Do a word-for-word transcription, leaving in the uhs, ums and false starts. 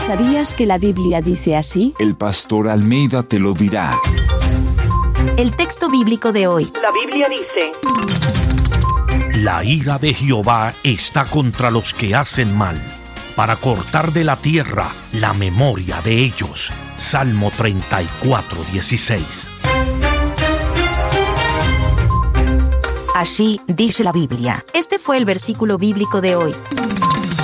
¿Sabías que la Biblia dice así? El pastor Almeida te lo dirá. El texto bíblico de hoy. La Biblia dice: La ira de Jehová está contra los que hacen mal, para cortar de la tierra la memoria de ellos. Salmo treinta y cuatro, dieciséis. Así dice la Biblia. Este fue el versículo bíblico de hoy.